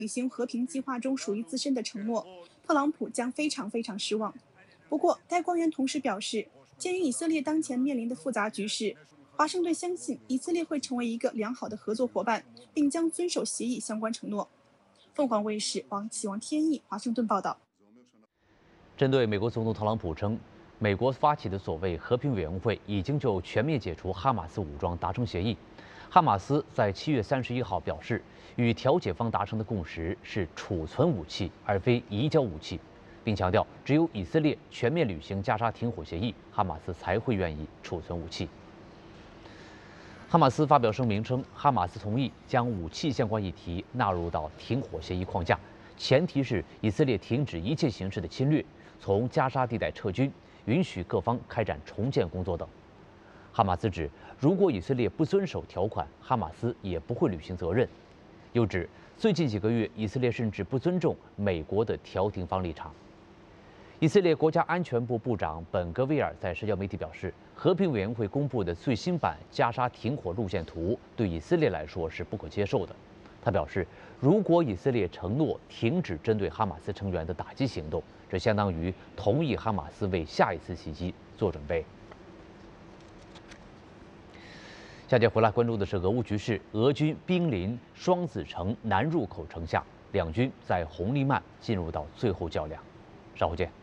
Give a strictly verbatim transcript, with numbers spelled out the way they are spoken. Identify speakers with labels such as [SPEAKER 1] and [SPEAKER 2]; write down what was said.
[SPEAKER 1] 履行和平计划中属于自身的承诺，特朗普将非常非常失望。不过，该官员同时表示，鉴于以色列当前面临的复杂局势，华盛顿相信以色列会成为一个良好的合作伙伴，并将遵守协议相关承诺。凤凰卫视王启王天意华盛顿报道。
[SPEAKER 2] 针对美国总统特朗普称，美国发起的所谓和平委员会已经就全面解除哈马斯武装达成协议。哈马斯在七月三十一号表示，与调解方达成的共识是储存武器，而非移交武器，并强调只有以色列全面履行加沙停火协议，哈马斯才会愿意储存武器。哈马斯发表声明称，哈马斯同意将武器相关议题纳入到停火协议框架，前提是以色列停止一切形式的侵略，从加沙地带撤军，允许各方开展重建工作等。哈马斯指，如果以色列不遵守条款，哈马斯也不会履行责任。又指，最近几个月，以色列甚至不尊重美国的调停方立场。以色列国家安全部部长本格威尔在社交媒体表示，和平委员会公布的最新版加沙停火路线图对以色列来说是不可接受的。他表示，如果以色列承诺停止针对哈马斯成员的打击行动，这相当于同意哈马斯为下一次袭击做准备。下节回来关注的是俄乌局势，俄军兵临双子城南入口城下，两军在红利曼进入到最后较量。稍后见。